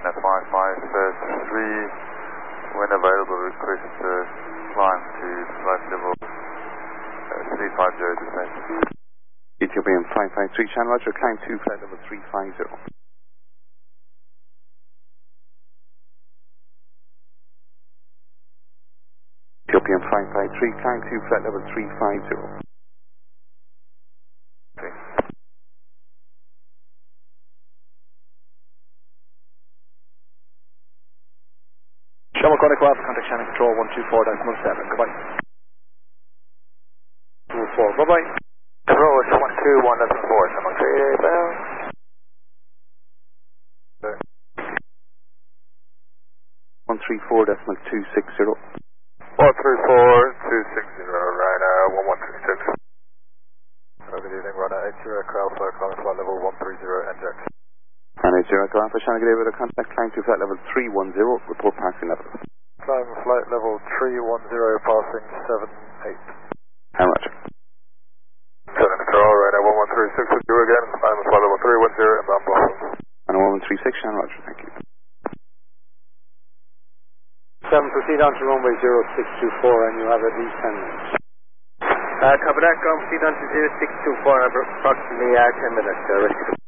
553, when available request climb to flight level 350 descent. Ethiopian 553, Channel Roger, climb to flight level 350. Ethiopian 553, climb to flight level 350. Shamrock Connect Lab, contact channel control 124.7, goodbye. 24, bye-bye. Control 121.4, Shamrock 38, bound. 134.260. 134.260, right, 1136. Good evening, runner 80 aircraft, climb flight level 130, NJAX. And 80 aircraft, Channel G'day with a contact, climb to flight level 310, report passing level. Climb flight level 310, passing 78. How much? Channel control, right, 1136 with you again, climb flight level 310, inbound Boston. And 1136, Channel Roger, thank you. 7, proceed on to runway 0624 and you have at least 10 minutes. Copy that, go proceed on to 0624 and approximately 10 minutes.